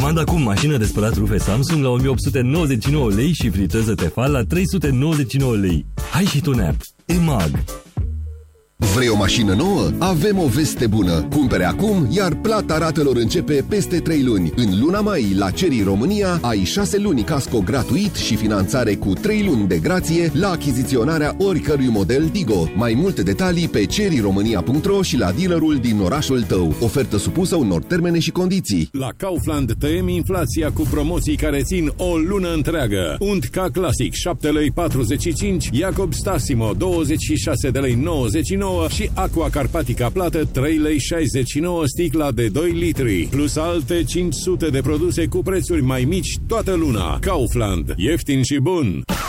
Comanda acum mașină de spălat rufe Samsung la 1899 lei și friteză Tefal la 399 lei. Hai și tu, Nap! EMAG. Vrei o mașină nouă? Avem o veste bună. Cumpere acum, iar plata ratelor începe peste 3 luni. În luna mai, la Chery România, ai 6 luni casco gratuit și finanțare cu 3 luni de grație la achiziționarea oricărui model Tigo. Mai multe detalii pe cheryromania.ro și la dealerul din orașul tău. Ofertă supusă unor termene și condiții. La Kaufland tăiem inflația cu promoții care țin o lună întreagă. Unt K Classic 7,45 lei, Jacob Stassimo 26,99 lei și Aqua Carpatica plată 3,69 lei sticla de 2 litri, plus alte 500 de produse cu prețuri mai mici toată luna. Kaufland. Ieftin și bun!